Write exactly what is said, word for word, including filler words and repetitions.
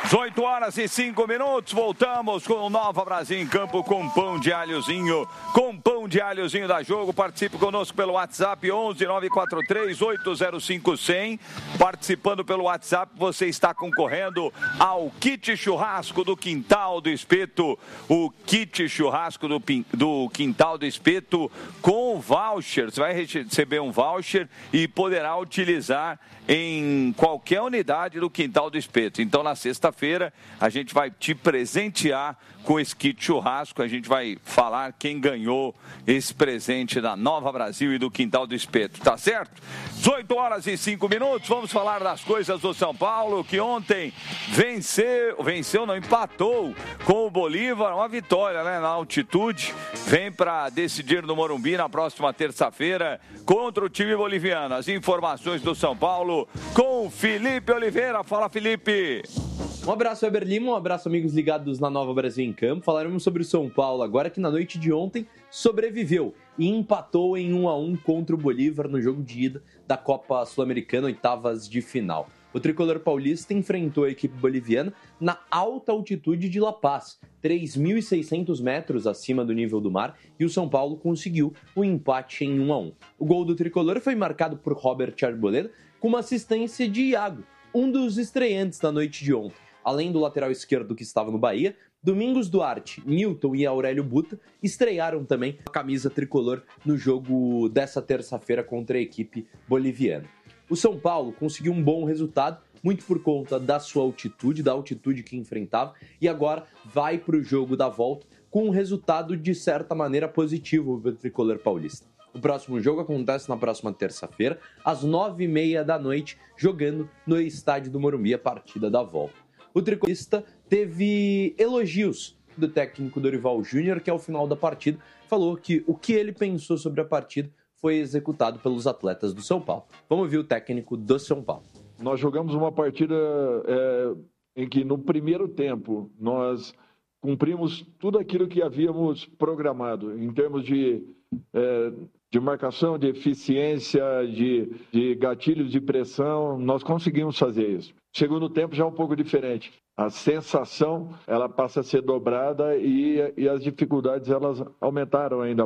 dezoito horas e cinco minutos, voltamos com o Nova Brasil em campo com pão de alhozinho, com pão de alhozinho da Jogo. Participe conosco pelo WhatsApp onze nove quatro três oito zero cinco cem. Participando pelo WhatsApp, você está concorrendo ao kit churrasco do Quintal do Espeto, o kit churrasco do, do Quintal do Espeto com voucher. Você vai receber um voucher e poderá utilizar em qualquer unidade do Quintal do Espeto. Então, na sexta-feira, a gente vai te presentear com esse kit churrasco. A gente vai falar quem ganhou esse presente da Nova Brasil e do Quintal do Espeto, tá certo? dezoito horas e cinco minutos, vamos falar das coisas do São Paulo, que ontem venceu, venceu não, empatou com o Bolívar, uma vitória, né, na altitude, vem para decidir no Morumbi na próxima terça-feira contra o time boliviano. As informações do São Paulo com Felipe Oliveira. Fala, Felipe! Um abraço, Weber Lima, um abraço, amigos ligados na Nova Brasil em Campo. Falaremos sobre o São Paulo agora, que na noite de ontem sobreviveu e empatou em um a um contra o Bolívar no jogo de ida da Copa Sul-Americana, oitavas de final. O tricolor paulista enfrentou a equipe boliviana na alta altitude de La Paz, três mil e seiscentos metros acima do nível do mar, e o São Paulo conseguiu o empate em um a um. O gol do tricolor foi marcado por Robert Arboleda com uma assistência de Iago, um dos estreantes da noite de ontem. Além do lateral esquerdo que estava no Bahia, Domingos Duarte, Newton e Aurélio Buta estrearam também a camisa tricolor no jogo dessa terça-feira contra a equipe boliviana. O São Paulo conseguiu um bom resultado, muito por conta da sua altitude, da altitude que enfrentava, e agora vai para o jogo da volta com um resultado de certa maneira positivo para o tricolor paulista. O próximo jogo acontece na próxima terça-feira, às nove e meia da noite, jogando no estádio do Morumbi, a partida da volta. O tricolorista teve elogios do técnico Dorival Júnior, que ao final da partida falou que o que ele pensou sobre a partida foi executado pelos atletas do São Paulo. Vamos ouvir o técnico do São Paulo. Nós jogamos uma partida é, em que no primeiro tempo nós cumprimos tudo aquilo que havíamos programado em termos de, é, de marcação, de eficiência, de, de gatilhos de pressão. Nós conseguimos fazer isso. Segundo tempo já é um pouco diferente. A sensação ela passa a ser dobrada e, e as dificuldades elas aumentaram ainda